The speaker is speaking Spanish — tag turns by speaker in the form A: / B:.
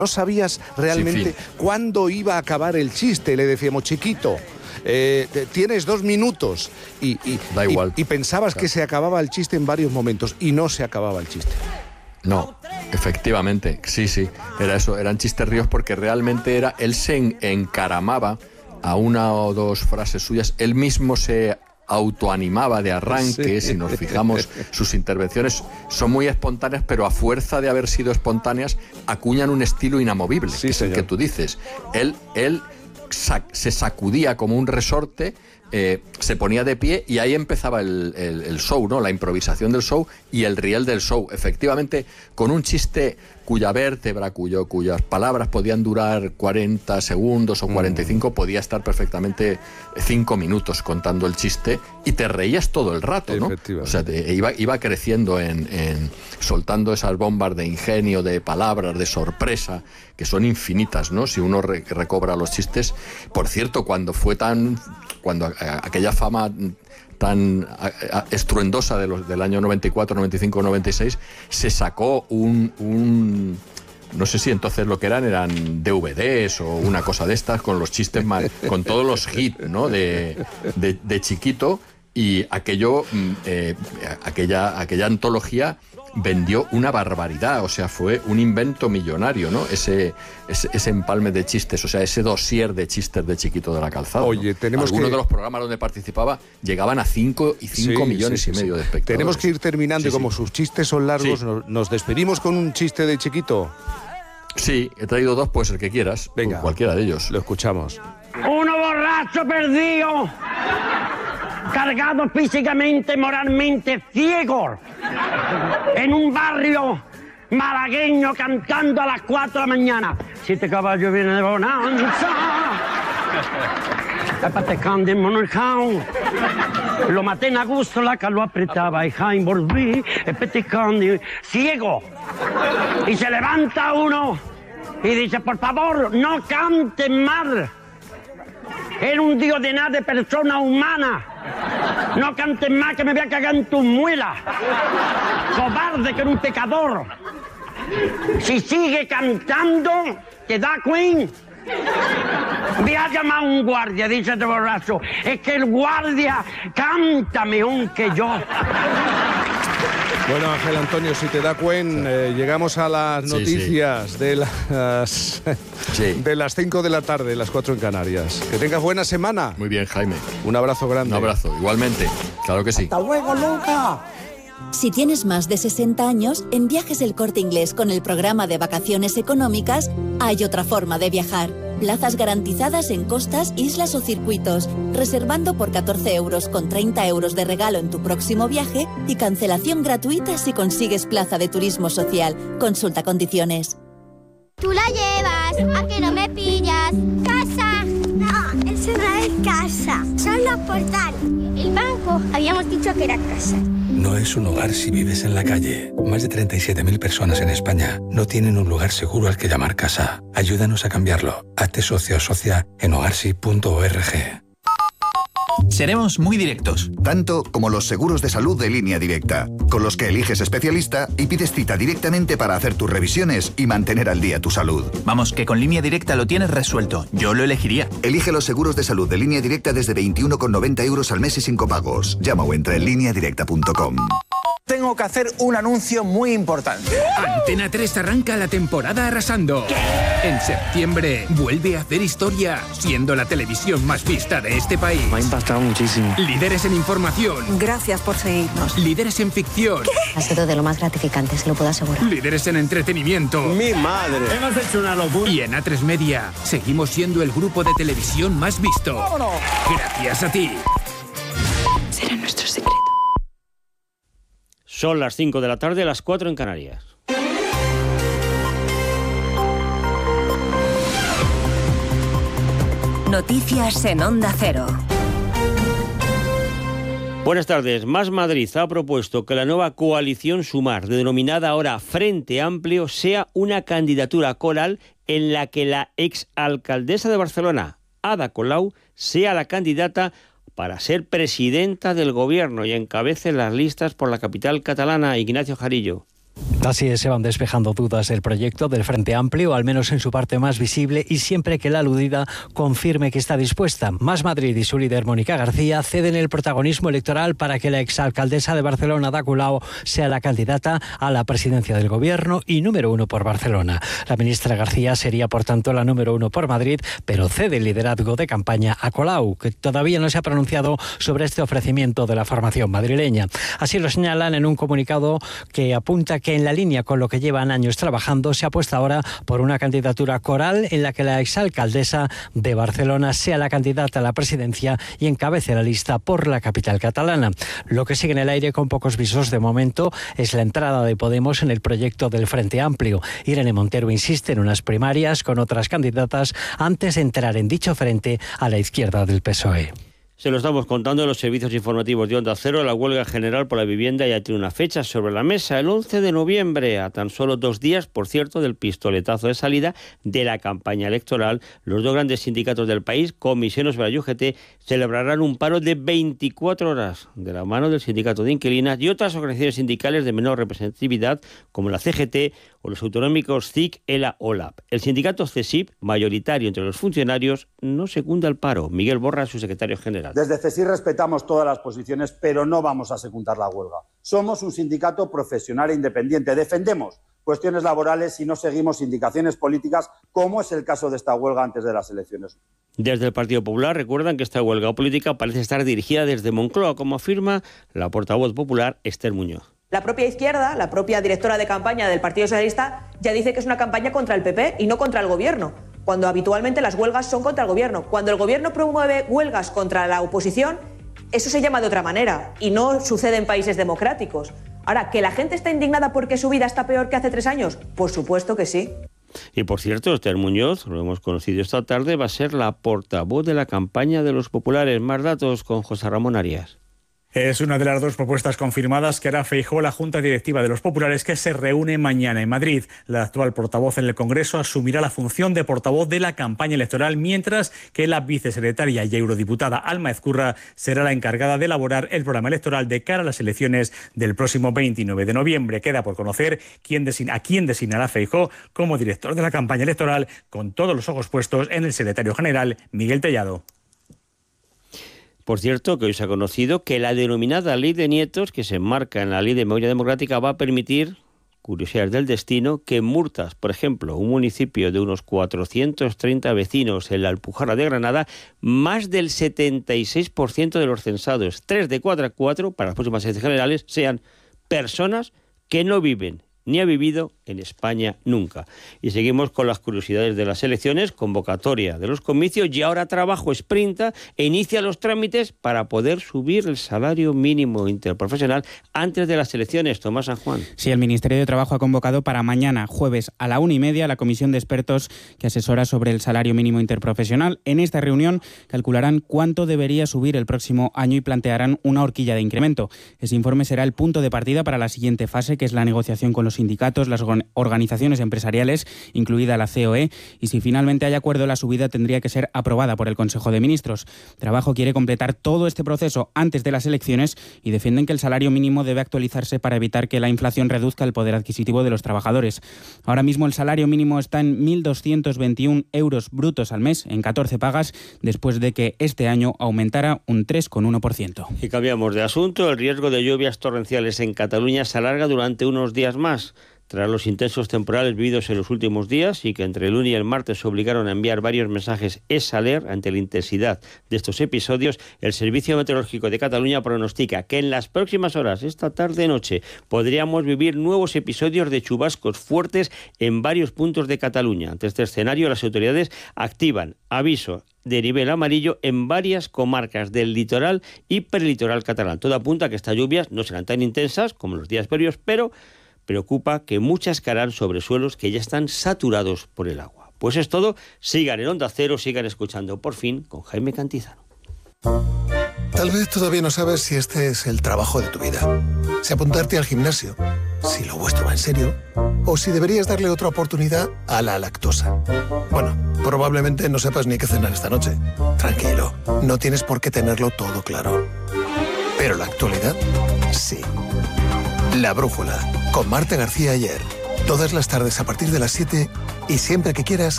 A: No sabías realmente cuándo iba a acabar el chiste. Le decíamos, chiquito, tienes 2 minutos.
B: Da igual.
A: Y pensabas que se acababa el chiste en varios momentos y no se acababa el chiste.
B: No, efectivamente, sí, era eso, eran chistes ríos porque realmente él se encaramaba a una o dos frases suyas, él mismo se autoanimaba de arranque, si nos fijamos, sus intervenciones son muy espontáneas, pero a fuerza de haber sido espontáneas, acuñan un estilo inamovible, que es el que tú dices. Él se sacudía como un resorte, se ponía de pie y ahí empezaba el show, ¿no? La improvisación del show y el riel del show. Efectivamente, con un chiste cuya vértebra, cuyas palabras podían durar 40 segundos o 45, podía estar perfectamente 5 minutos contando el chiste y te reías todo el rato, ¿no? O sea, iba creciendo soltando esas bombas de ingenio, de palabras, de sorpresa, que son infinitas, ¿no? Si uno recobra los chistes. Por cierto, cuando aquella fama tan estruendosa del año 94, 95, 96, se sacó no sé si entonces lo que eran DVDs o una cosa de estas, con los chistes con todos los hits, ¿no? de chiquito, y aquella antología vendió una barbaridad, o sea, fue un invento millonario, ¿no? Ese empalme de chistes, o sea, ese dossier de chistes de Chiquito de la Calzada.
A: Oye,
B: ¿no? Algunos de los programas donde participaba llegaban a 5 millones y medio de espectadores.
A: Tenemos que ir terminando y como sus chistes son largos, nos despedimos con un chiste de Chiquito.
B: Sí, he traído 2, pues el que quieras.
A: Venga,
B: cualquiera de ellos.
A: Lo escuchamos.
C: Uno borracho perdido, cargado físicamente, moralmente, ciego, en un barrio malagueño cantando a las 4 de la mañana. 7 caballos vienen de bonanza, patecando en monarcao. Lo maté en agosto, la calor apretaba y Jaime volví, petecando, ciego. Y se levanta uno y dice, por favor, no cante mal. Era un dios de nada, de persona humana. No cantes más que me voy a cagar en tu muela. Cobarde, que era un pecador. Si sigue cantando, te da cuenta. Voy a llamar a un guardia, dice este borracho. Es que el guardia canta mejor que yo.
A: Bueno, Ángel Antonio, si te da cuenta, llegamos a las noticias de las 5 de la tarde, las 4 en Canarias. Que tengas buena semana.
B: Muy bien, Jaime.
A: Un abrazo grande.
B: Un abrazo, igualmente. Claro que sí.
D: ¡Hasta luego, Luca!
E: Si tienes más de 60 años, en Viajes El Corte Inglés con el programa de vacaciones económicas, hay otra forma de viajar. Plazas garantizadas en costas, islas o circuitos, reservando por 14 euros con 30 euros de regalo en tu próximo viaje y cancelación gratuita si consigues plaza de turismo social. Consulta condiciones.
F: Tú la llevas, ¿a que no me pillas? ¡Casa! No, eso no es casa, son los portales. El banco, habíamos dicho que era casa.
G: No es un hogar si vives en la calle. Más de 37.000 personas en España no tienen un lugar seguro al que llamar casa. Ayúdanos a cambiarlo. Hazte socio o socia en hogarsi.org.
H: Seremos muy directos.
I: Tanto como los seguros de salud de Línea Directa, con los que eliges especialista y pides cita directamente para hacer tus revisiones y mantener al día tu salud.
H: Vamos, que con Línea Directa lo tienes resuelto. Yo lo elegiría.
I: Elige los seguros de salud de Línea Directa desde 21,90 euros al mes y sin copagos. Llama o entra en lineadirecta.com.
J: Tengo que hacer un anuncio muy importante.
K: Antena 3 arranca la temporada arrasando. ¿Qué? En septiembre vuelve a hacer historia, siendo la televisión más vista de este país.
J: Me ha impactado muchísimo.
K: Líderes en información.
L: Gracias por seguirnos.
K: Líderes en ficción.
L: ¿Qué?
M: Ha sido de lo más gratificante, se lo puedo asegurar.
K: Líderes en entretenimiento.
J: ¡Mi madre!
K: Hemos hecho una locura. Y en A3 Media seguimos siendo el grupo de televisión más visto.
J: ¡Vámonos!
K: Gracias a ti.
L: Será nuestro secreto.
N: Son las 5 de la tarde, las 4 en Canarias.
O: Noticias en Onda Cero.
N: Buenas tardes. Más Madrid ha propuesto que la nueva coalición Sumar, denominada ahora Frente Amplio, sea una candidatura coral en la que la exalcaldesa de Barcelona, Ada Colau, sea la candidata para ser presidenta del gobierno y encabece las listas por la capital catalana. Ignacio Jarillo.
D: Así se van despejando dudas del proyecto del Frente Amplio, al menos en su parte más visible, y siempre que la aludida confirme que está dispuesta. Más Madrid y su líder Mónica García ceden el protagonismo electoral para que la exalcaldesa de Barcelona, Ada Colau, sea la candidata a la presidencia del Gobierno y número 1 por Barcelona. La ministra García sería, por tanto, la número 1 por Madrid, pero cede el liderazgo de campaña a Colau, que todavía no se ha pronunciado sobre este ofrecimiento de la formación madrileña. Así lo señalan en un comunicado que apunta que en la línea con lo que llevan años trabajando, se apuesta ahora por una candidatura coral en la que la exalcaldesa de Barcelona sea la candidata a la presidencia y encabece la lista por la capital catalana. Lo que sigue en el aire con pocos visos de momento es la entrada de Podemos en el proyecto del Frente Amplio. Irene Montero insiste en unas primarias con otras candidatas antes de entrar en dicho frente a la izquierda del PSOE.
N: Se lo estamos contando en los servicios informativos de Onda Cero. La huelga general por la vivienda ya tiene una fecha sobre la mesa, el 11 de noviembre, a tan solo 2 días, por cierto, del pistoletazo de salida de la campaña electoral. Los dos grandes sindicatos del país, Comisiones Obreras y UGT, celebrarán un paro de 24 horas de la mano del sindicato de inquilinas y otras organizaciones sindicales de menor representatividad, como la CGT o los autonómicos CIC, ELA o LAB. El sindicato CESIP, mayoritario entre los funcionarios, no secunda el paro. Miguel Borra, su secretario general.
P: Desde CESIP respetamos todas las posiciones, pero no vamos a secundar la huelga. Somos un sindicato profesional e independiente. Defendemos cuestiones laborales y no seguimos indicaciones políticas, como es el caso de esta huelga antes de las elecciones.
N: Desde el Partido Popular recuerdan que esta huelga política parece estar dirigida desde Moncloa, como afirma la portavoz popular Esther Muñoz.
Q: La propia izquierda, la propia directora de campaña del Partido Socialista, ya dice que es una campaña contra el PP y no contra el Gobierno, cuando habitualmente las huelgas son contra el Gobierno. Cuando el Gobierno promueve huelgas contra la oposición, eso se llama de otra manera y no sucede en países democráticos. Ahora, ¿que la gente está indignada porque su vida está peor que hace 3 años? Por supuesto que sí.
N: Y por cierto, Esther Muñoz, lo hemos conocido esta tarde, va a ser la portavoz de la campaña de los populares. Más datos con José Ramón Arias.
R: Es una de las 2 propuestas confirmadas que hará Feijóo la Junta Directiva de los Populares, que se reúne mañana en Madrid. La actual portavoz en el Congreso asumirá la función de portavoz de la campaña electoral, mientras que la vicesecretaria y eurodiputada Alma Ezcurra será la encargada de elaborar el programa electoral de cara a las elecciones del próximo 29 de noviembre. Queda por conocer a quién designará Feijóo como director de la campaña electoral, con todos los ojos puestos en el secretario general, Miguel Tellado.
N: Por cierto, que hoy se ha conocido que la denominada Ley de Nietos, que se enmarca en la Ley de Memoria Democrática, va a permitir, curiosidades del destino, que en Murtas, por ejemplo, un municipio de unos 430 vecinos en la Alpujarra de Granada, más del 76% de los censados, 3 de 4 para las próximas elecciones generales, sean personas que no viven ni ha vivido en España nunca. Y seguimos con las curiosidades de las elecciones, convocatoria de los comicios y ahora Trabajo sprinta e inicia los trámites para poder subir el salario mínimo interprofesional antes de las elecciones. Tomás San Juan.
S: Sí, el Ministerio de Trabajo ha convocado para mañana, jueves, a la 1:30, la comisión de expertos que asesora sobre el salario mínimo interprofesional. En esta reunión calcularán cuánto debería subir el próximo año y plantearán una horquilla de incremento. Ese informe será el punto de partida para la siguiente fase, que es la negociación con los sindicatos, las organizaciones empresariales, incluida la COE, y si finalmente hay acuerdo, la subida tendría que ser aprobada por el Consejo de Ministros. Trabajo quiere completar todo este proceso antes de las elecciones y defienden que el salario mínimo debe actualizarse para evitar que la inflación reduzca el poder adquisitivo de los trabajadores. Ahora mismo el salario mínimo está en 1.221 euros brutos al mes, en 14 pagas, después de que este año aumentara un 3,1%.
N: Y cambiamos de asunto. El riesgo de lluvias torrenciales en Cataluña se alarga durante unos días más. Tras los intensos temporales vividos en los últimos días y que entre el lunes y el martes obligaron a enviar varios mensajes ESALER ante la intensidad de estos episodios, el Servicio Meteorológico de Cataluña pronostica que en las próximas horas, esta tarde-noche, podríamos vivir nuevos episodios de chubascos fuertes en varios puntos de Cataluña. Ante este escenario, las autoridades activan aviso de nivel amarillo en varias comarcas del litoral y prelitoral catalán. Todo apunta a que estas lluvias no serán tan intensas como los días previos, pero preocupa que muchas caerán sobre suelos que ya están saturados por el agua. Pues es todo. Sigan en Onda Cero, sigan escuchando Por Fin con Jaime Cantizano.
T: Tal vez todavía no sabes si este es el trabajo de tu vida. Si apuntarte al gimnasio, si lo vuestro va en serio, o si deberías darle otra oportunidad a la lactosa. Bueno, probablemente no sepas ni qué cenar esta noche. Tranquilo, no tienes por qué tenerlo todo claro. Pero la actualidad, sí. La Brújula, con Marta García Ayer. Todas las tardes a partir de las 7 y siempre que quieras